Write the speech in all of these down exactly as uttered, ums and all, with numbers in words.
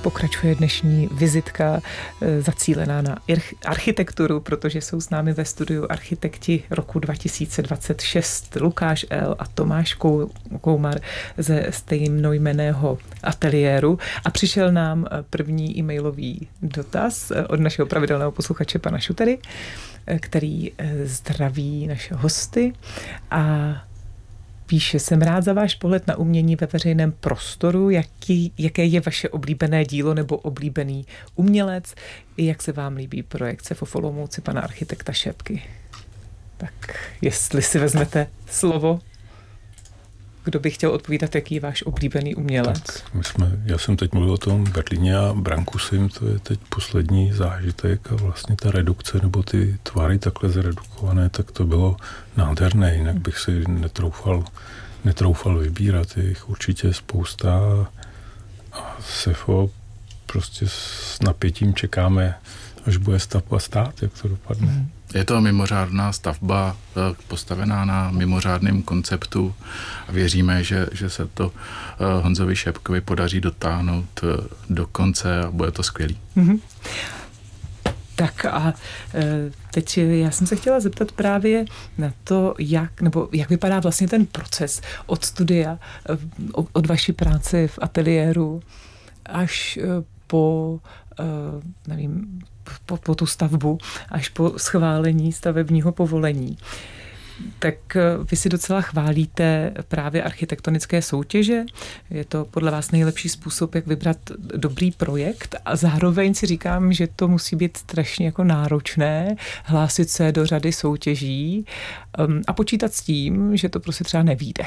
Pokračuje dnešní vizitka zacílená na architekturu, protože jsou s námi ve studiu architekti roku dva tisíce dvacet šest Lukáš L. a Tomáš Koumar ze stejnojmenného ateliéru. A přišel nám první e-mailový dotaz od našeho pravidelného posluchače pana Šutery, který zdraví naše hosty a píše: jsem rád za váš pohled na umění ve veřejném prostoru. Jaký, jaké je vaše oblíbené dílo nebo oblíbený umělec? Jak se vám líbí projekce v Olomouci pana architekta Šepky? Tak jestli si vezmete slovo, kdo by chtěl odpovídat, jaký je váš oblíbený umělec? Tak my jsme, já jsem teď mluvil o tom Berlíně a Brancusim, to je teď poslední zážitek a vlastně ta redukce nebo ty tvary takhle zredukované, tak to bylo nádherné, jinak bych si netroufal, netroufal vybírat, je jich určitě spousta a Sefo prostě s napětím čekáme, až bude stavba stát, jak to dopadne. Hmm. Je to mimořádná stavba, postavená na mimořádném konceptu a věříme, že, že se to Honzovi Šepkovi podaří dotáhnout do konce a bude to skvělý. Mm-hmm. Tak a teď já jsem se chtěla zeptat právě na to, jak, nebo jak vypadá vlastně ten proces od studia, od vaší práce v ateliéru až po, nevím, Po, po tu stavbu, až po schválení stavebního povolení. Tak vy si docela chválíte právě architektonické soutěže. Je to podle vás nejlepší způsob, jak vybrat dobrý projekt a zároveň si říkám, že to musí být strašně jako náročné hlásit se do řady soutěží um, a počítat s tím, že to prostě třeba nevyjde.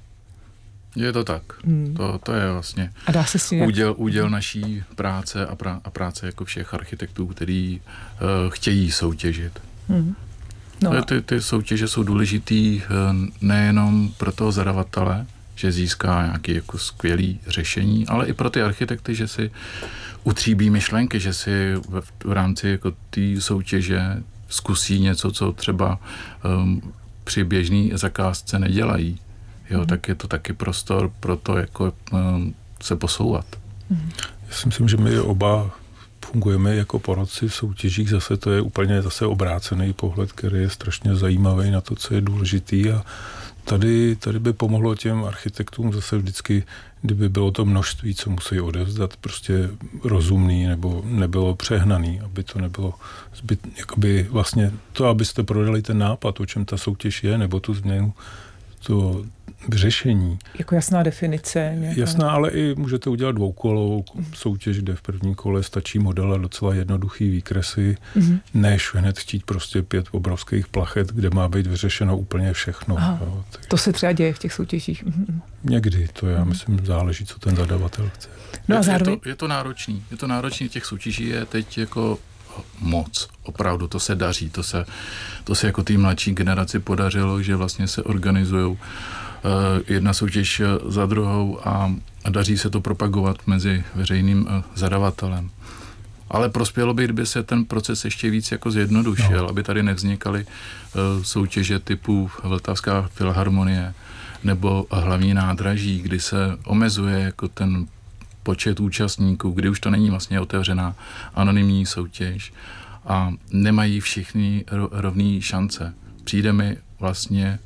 Je to tak. Hmm. To, to je vlastně a dá se si úděl, úděl naší práce a, pra, a práce jako všech architektů, který uh, chtějí soutěžit. Hmm. No. Ty, ty soutěže jsou důležitý uh, nejenom pro toho zadavatele, že získá nějaké jako skvělé řešení, ale i pro ty architekty, že si utříbí myšlenky, že si v, v rámci jako té soutěže zkusí něco, co třeba um, při běžné zakázce nedělají. Jo, mm. tak je to taky prostor pro to, jako um, se posouvat. Mm. Já si myslím, že my oba fungujeme jako poradci v soutěžích, zase to je úplně zase obrácený pohled, který je strašně zajímavý na to, co je důležitý a tady, tady by pomohlo těm architektům zase vždycky, kdyby bylo to množství, co musí odevzdat, prostě rozumný nebo nebylo přehnaný, aby to nebylo zbyt, jakoby vlastně to, abyste prodali ten nápad, o čem ta soutěž je, nebo tu změnu, to řešení. Jako jasná definice. Nějaká. Jasná, ale i můžete udělat dvoukolovou soutěž, kde v prvním kole stačí model a docela jednoduchý výkresy, mm-hmm. než hned chtít prostě pět obrovských plachet, kde má být vyřešeno úplně všechno. Jo, tak... To se třeba děje v těch soutěžích. Mm-hmm. Někdy, to já mm-hmm. myslím, záleží, co ten zadavatel chce. No a zároveň... je, to, je to náročný. Je to náročný, těch soutěží je teď jako moc. Opravdu to se daří. To se, to se jako té mladší generaci podařilo, že vlastně se organizujou jedna soutěž za druhou a daří se to propagovat mezi veřejným zadavatelem. Ale prospělo by, kdyby se ten proces ještě víc jako zjednodušil, no. aby tady nevznikaly soutěže typu Vltavská filharmonie nebo Hlavní nádraží, kdy se omezuje jako ten počet účastníků, kdy už to není vlastně otevřená anonymní soutěž a nemají všichni rovné šance. Přijde mi vlastně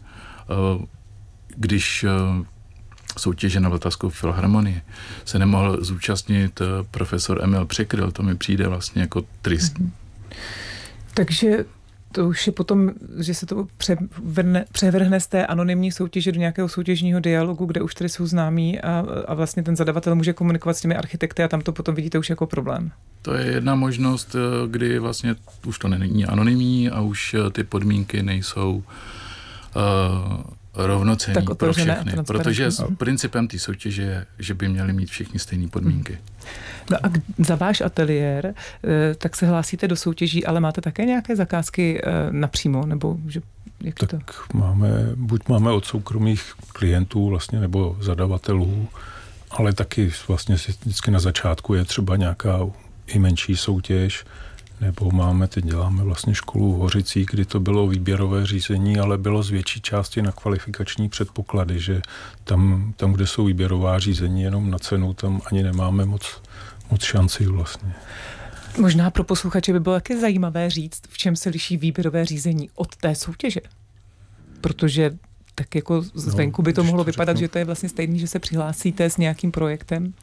když soutěže na Vltavskou filharmonii se nemohl zúčastnit profesor Emil Překryl, to mi přijde vlastně jako tristní. Takže to už je potom, že se to převrhne, převrhne z té anonymní soutěže do nějakého soutěžního dialogu, kde už tady jsou známí a, a vlastně ten zadavatel může komunikovat s těmi architekty a tam to potom vidíte už jako problém. To je jedna možnost, kdy vlastně už to není anonymní a už ty podmínky nejsou uh, rovnocenní pro všechny, protože s principem té soutěže je, že by měli mít všichni stejné podmínky. No a za váš ateliér, tak se hlásíte do soutěží, ale máte také nějaké zakázky napřímo, nebo že, jak tak to? máme, buď máme od soukromých klientů vlastně, nebo zadavatelů, ale taky vlastně vždycky na začátku je třeba nějaká i menší soutěž, nebo máme, teď děláme vlastně školu v Hořicích, kdy to bylo výběrové řízení, ale bylo z větší části na kvalifikační předpoklady, že tam, tam kde jsou výběrová řízení jenom na cenu, tam ani nemáme moc, moc šancí vlastně. Možná pro posluchače by bylo také zajímavé říct, v čem se liší výběrové řízení od té soutěže. Protože tak jako zvenku by to mohlo vypadat, že to je vlastně stejný, že se přihlásíte s nějakým projektem.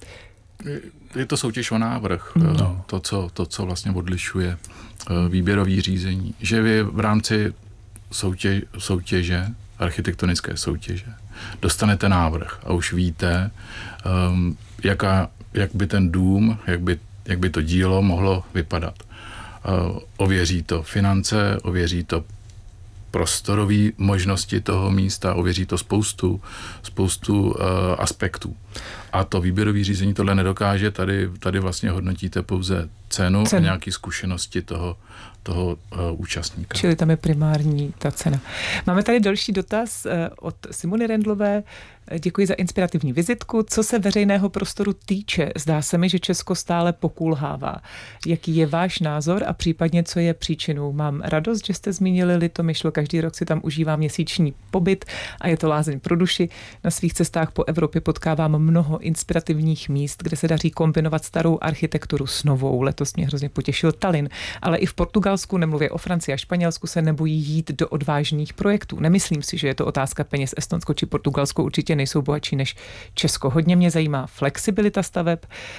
Je to soutěž o návrh, no. to, co, to, co vlastně odlišuje výběrový řízení. Že vy v rámci soutěž, soutěže, architektonické soutěže, dostanete návrh a už víte, um, jaká, jak by ten dům, jak by, jak by to dílo mohlo vypadat. Uh, ověří to finance, ověří to prostorové možnosti toho místa, ověří to spoustu, spoustu uh, aspektů. A to výběrové řízení tohle nedokáže, tady, tady vlastně hodnotíte pouze cenu Cen. a nějaké zkušenosti toho, toho uh, účastníka. Čili tam je primární ta cena. Máme tady další dotaz uh, od Simony Rendlové. Děkuji za inspirativní vizitku. Co se veřejného prostoru týče, zdá se mi, že Česko stále pokulhává. Jaký je váš názor a případně co je příčinou? Mám radost, že jste zmínili Litomyšl. Každý rok si tam užívám měsíční pobyt a je to lázeň pro duši. Na svých cestách po Evropě potkávám mnoho inspirativních míst, kde se daří kombinovat starou architekturu s novou. Letos mě hrozně potěšil Tallinn, ale i v Portugalsku, nemluvě o Francii a Španělsku, se nebojí jít do odvážných projektů. Nemyslím si, že je to otázka peněz. Estonsko či Portugalsko určitě nejsou bohatší než Česko. Hodně mě zajímá flexibilita staveb.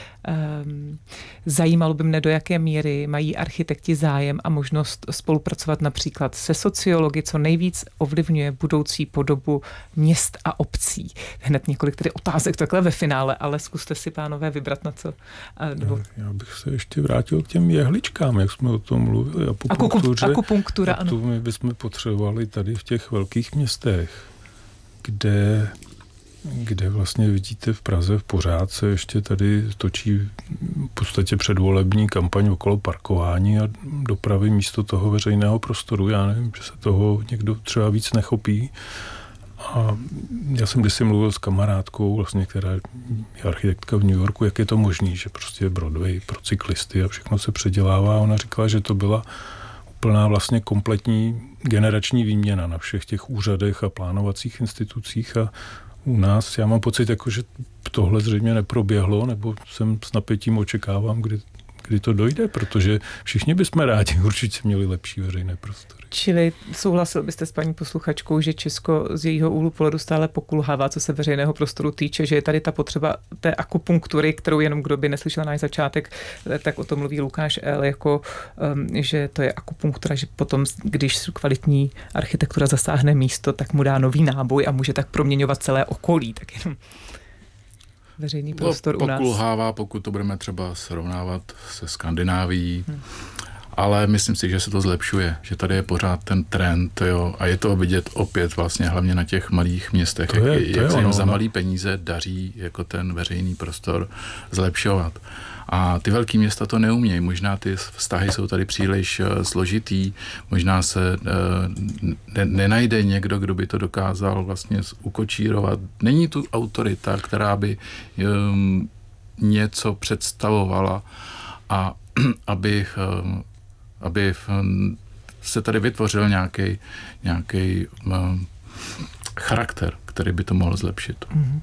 Um, zajímalo by mne, do jaké míry mají architekti zájem a možnost spolupracovat například se sociology, co nejvíc ovlivňuje budoucí podobu měst a obcí. Hned několik tedy otázek takhle ve finále, ale zkuste si, pánové, vybrat na co. Nebo... Já bych se ještě vrátil k těm jehličkám, jak jsme o tom mluvili. Akupunktuře. Akupunktura, ano. To my bychom potřebovali tady v těch velkých městech, kde kde vlastně vidíte v Praze v pořád se ještě tady točí v podstatě předvolební kampaň okolo parkování a dopravy místo toho veřejného prostoru. Já nevím, že se toho někdo třeba víc nechopí. A já jsem kdysi mluvil s kamarádkou, vlastně, která je architektka v New Yorku, jak je to možný, že prostě je Broadway pro cyklisty a všechno se předělává. Ona říkala, že to byla úplná vlastně kompletní generační výměna na všech těch úřadech a plánovacích institucích a u nás, já mám pocit, jako, že tohle zřejmě neproběhlo, nebo jsem s napětím očekávám, kdy, kdy to dojde, protože všichni bychom rádi určitě měli lepší veřejné prostory. Čili souhlasil byste s paní posluchačkou, že Česko z jejího úhlu pohledu stále pokulhává, co se veřejného prostoru týče, že je tady ta potřeba té akupunktury, kterou jenom kdo by neslyšel náš začátek, tak o tom mluví Lukáš L., jako, um, že to je akupunktura, že potom, když kvalitní architektura zasáhne místo, tak mu dá nový náboj a může tak proměňovat celé okolí, tak jenom veřejný prostor no, u nás. Pokulhává, pokud to budeme třeba srovnávat se Skandinávií, hmm. ale myslím si, že se to zlepšuje, že tady je pořád ten trend, jo, a je to vidět opět vlastně hlavně na těch malých městech, to je, jak, to jak se jim za malý peníze daří jako ten veřejný prostor zlepšovat. A ty velké města to neumějí, možná ty vztahy jsou tady příliš složitý, možná se ne, nenajde někdo, kdo by to dokázal vlastně ukočírovat. Není tu autorita, která by um, něco představovala a aby um, aby se tady vytvořil nějaký nějaký um, charakter, který by to mohl zlepšit. Mm-hmm.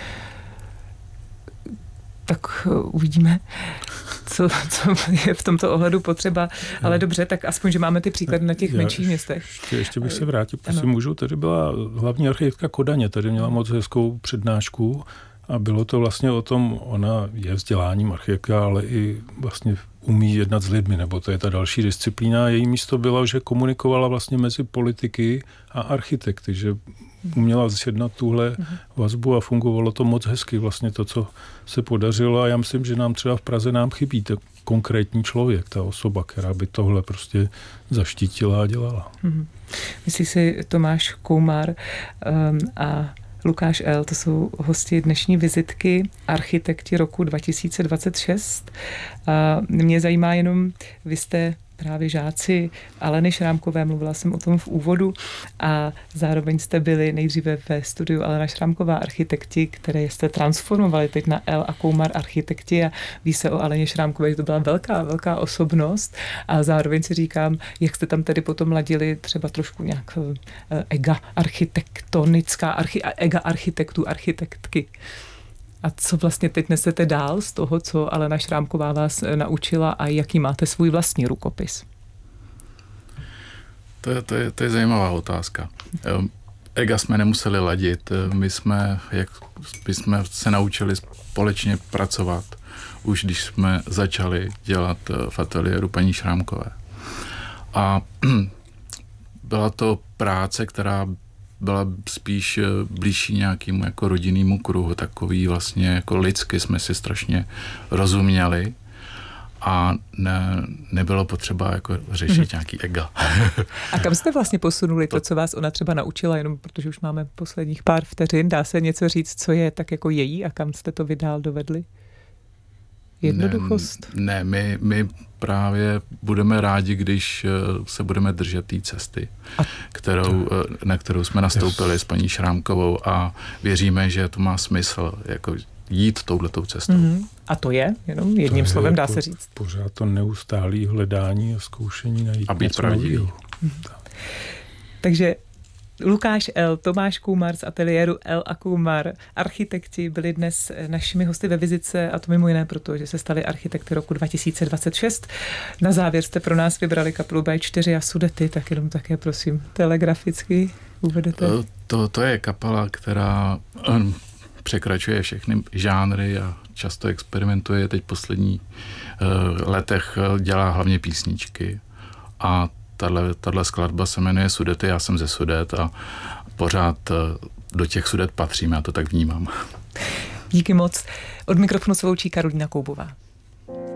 Tak uvidíme, co, co je v tomto ohledu potřeba. Ale dobře, tak aspoň, že máme ty příklady na těch Já menších městech. Ještě, ještě bych se vrátil, jestli můžu. Tady byla hlavní architektka Kodaně, tady měla moc hezkou přednášku a bylo to vlastně o tom, ona je vzděláním architektka, ale i vlastně umí jednat s lidmi, nebo to je ta další disciplína. Její místo bylo, že komunikovala vlastně mezi politiky a architekty, že uměla zjednat tuhle vazbu a fungovalo to moc hezky, vlastně to, co se podařilo a já myslím, že nám třeba v Praze nám chybí ten konkrétní člověk, ta osoba, která by tohle prostě zaštítila a dělala. Mm-hmm. Myslí si Tomáš Koumar um, a Lukáš L., to jsou hosti dnešní vizitky, architekti roku dva tisíce dvacet šest. A mě zajímá jenom, vy jste právě žáci Aleny Šrámkové, mluvila jsem o tom v úvodu a zároveň jste byli nejdříve ve studiu Alena Šrámková architekti, které jste transformovali teď na L a Koumar architekti a ví se o Aleně Šrámkové, že to byla velká, velká osobnost a zároveň si říkám, jak jste tam tedy potom ladili třeba trošku nějak ega architektonická, archi, ega architektů, architektky. A co vlastně teď nesete dál z toho, co Alena Šrámková vás naučila a jaký máte svůj vlastní rukopis? To je, to je, to je zajímavá otázka. Ega jsme nemuseli ladit, my jsme, jak, my jsme se naučili společně pracovat, už když jsme začali dělat v ateliéru paní Šrámkové. A byla to práce, která byla spíš blížší nějakému jako rodinnému kruhu, takový vlastně jako lidsky jsme si strašně rozuměli a ne, nebylo potřeba jako řešit mm-hmm. nějaký ega. A kam jste vlastně posunuli to, co vás ona třeba naučila, jenom protože už máme posledních pár vteřin, dá se něco říct, co je tak jako její a kam jste to vy dál dovedli? Jednoduchost? Ne, ne my, my právě budeme rádi, když se budeme držet té cesty, a kterou, na kterou jsme nastoupili yes. s paní Šrámkovou a věříme, že to má smysl jako jít touhletou cestou. Mm-hmm. A to je, jenom jedním to slovem dá jako se říct. Pořád to neustálé hledání a zkoušení najít. A být pravdivý. Mm-hmm. Takže Lukáš L., Tomáš Koumar z ateliéru L a Koumar, architekti, byli dnes našimi hosty ve vizitce a to mimo jiné proto, že se stali architekty roku dva tisíce dvacet šest. Na závěr jste pro nás vybrali kapelu bé čtyři a Sudety, tak jenom také prosím telegraficky uvedete. To, to, to je kapela, která um, překračuje všechny žánry a často experimentuje. Teď v posledních uh, letech dělá hlavně písničky a Tahle, tahle skladba se jmenuje Sudety, já jsem ze Sudet a pořád do těch Sudet patřím, já to tak vnímám. Díky moc. Od mikrofonu se loučí Karolína Koubová.